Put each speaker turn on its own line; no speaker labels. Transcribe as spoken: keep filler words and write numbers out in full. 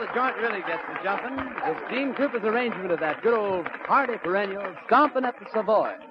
joint really gets me jumping is Gene Cooper's arrangement of that good old hearty perennial, Stompin' at the Savoy.